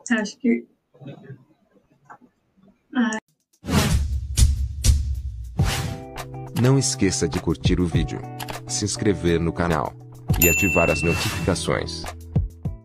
Você acha que... Não esqueça de curtir o vídeo, se inscrever no canal e ativar as notificações.